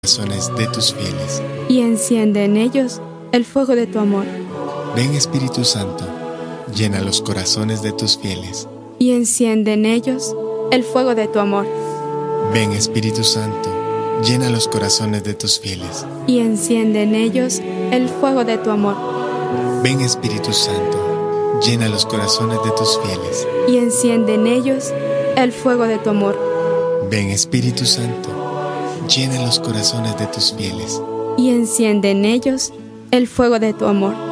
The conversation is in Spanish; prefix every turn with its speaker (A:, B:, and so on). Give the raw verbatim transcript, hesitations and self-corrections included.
A: corazones de tus fieles,
B: y enciende en ellos el fuego de tu amor.
A: Ven Espíritu Santo, llena los corazones de tus fieles,
B: y enciende en ellos el fuego de tu amor.
A: Ven Espíritu Santo, llena los corazones de tus fieles,
B: y enciende en ellos el fuego de tu amor.
A: Ven Espíritu Santo, llena los corazones de tus fieles,
B: y enciende en ellos el fuego de tu amor.
A: Ven Espíritu Santo, llena los corazones de tus fieles,
B: y enciende en ellos el fuego de tu amor.